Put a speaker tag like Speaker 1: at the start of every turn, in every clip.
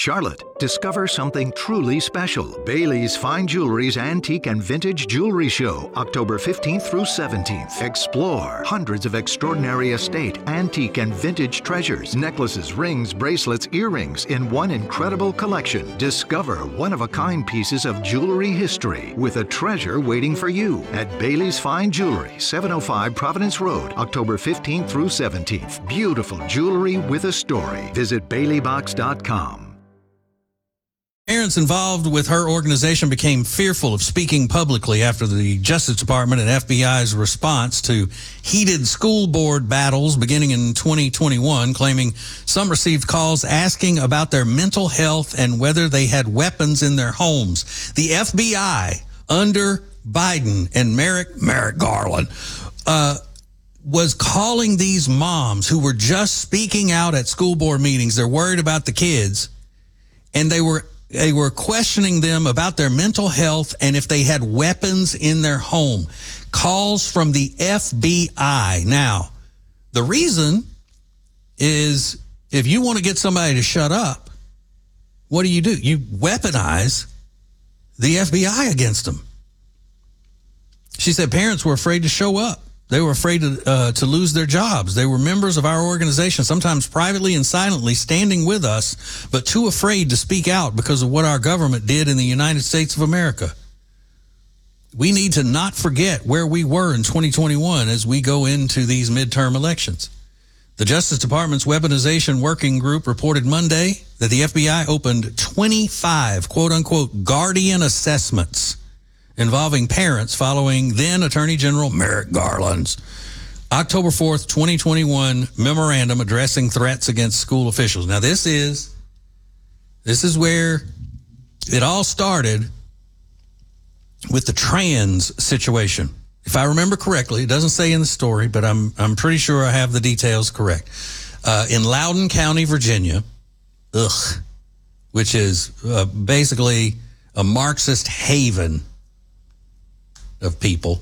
Speaker 1: Charlotte, discover something truly special. Bailey's Fine Jewelry's Antique and Vintage Jewelry Show, October 15th through 17th. Explore hundreds of extraordinary estate, antique, and vintage treasures, necklaces, rings, bracelets, earrings in one incredible collection. Discover one-of-a-kind pieces of jewelry history with a treasure waiting for you at Bailey's Fine Jewelry, 705 Providence Road, October 15th through 17th. Beautiful jewelry with a story. Visit BaileyBox.com.
Speaker 2: Parents involved with her organization became fearful of speaking publicly after the Justice Department and FBI's response to heated school board battles beginning in 2021, claiming some received calls asking about their mental health and whether they had weapons in their homes. The FBI under Biden and Merrick Garland was calling these moms who were just speaking out at school board meetings. They're worried about the kids, and they were questioning them about their mental health and if they had weapons in their home. Calls from the FBI. Now, the reason is if you want to get somebody to shut up, what do? You weaponize the FBI against them. She said parents were afraid to show up. They were afraid to lose their jobs. They were members of our organization, sometimes privately and silently standing with us, but too afraid to speak out because of what our government did in the United States of America. We need to not forget where we were in 2021 as we go into these midterm elections. The Justice Department's Weaponization Working Group reported Monday that the FBI opened 25 quote-unquote guardian assessments involving parents following then Attorney General Merrick Garland's October 4th, 2021 memorandum addressing threats against school officials. Now, this is where it all started with the trans situation. If I remember correctly, it doesn't say in the story, but I'm pretty sure I have the details correct. In Loudoun County, Virginia, which is basically a Marxist haven of people.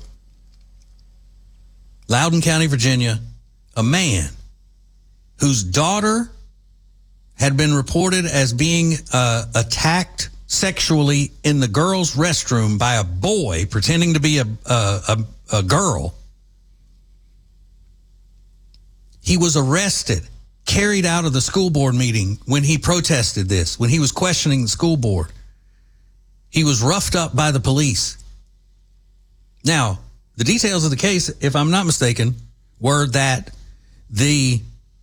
Speaker 2: Loudoun County, Virginia, a man whose daughter had been reported as being attacked sexually in the girls' restroom by a boy pretending to be a girl. He was arrested, carried out of the school board meeting when he protested this, when he was questioning the school board. He was roughed up by the police. Now, the details of the case, if I'm not mistaken, were that the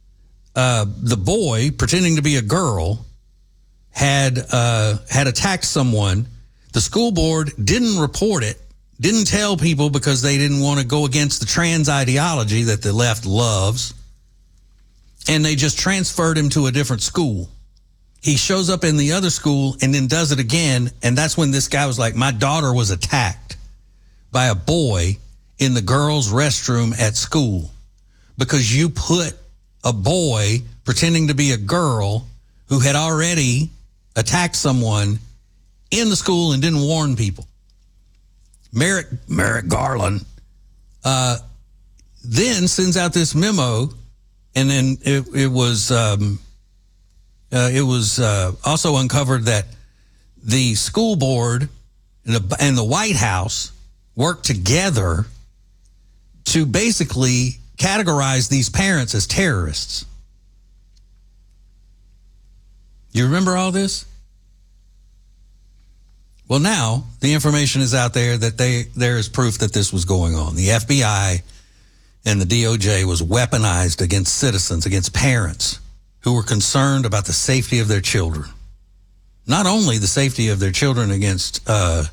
Speaker 2: boy pretending to be a girl had attacked someone. The school board didn't report it, didn't tell people because they didn't want to go against the trans ideology that the left loves, and they just transferred him to a different school. He shows up in the other school and then does it again, and that's when this guy was like, my daughter was attacked by a boy in the girls' restroom at school because you put a boy pretending to be a girl who had already attacked someone in the school and didn't warn people. Merrick Garland then sends out this memo, and then it was also uncovered that the school board and the White House work together to basically categorize these parents as terrorists. You remember all this? Well, now the information is out there that there is proof that this was going on. The FBI and the DOJ was weaponized against citizens, against parents who were concerned about the safety of their children. Not only the safety of their children against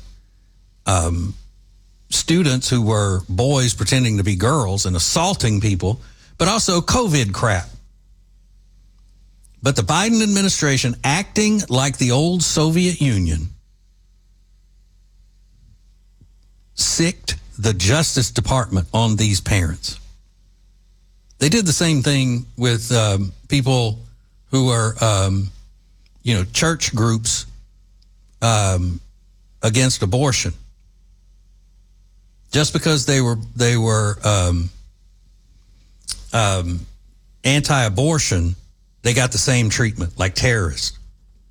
Speaker 2: students who were boys pretending to be girls and assaulting people, but also COVID crap. But the Biden administration, acting like the old Soviet Union, sicked the Justice Department on these parents. They did the same thing with people who are, church groups against abortion. Just because they were anti-abortion, they got the same treatment like terrorists.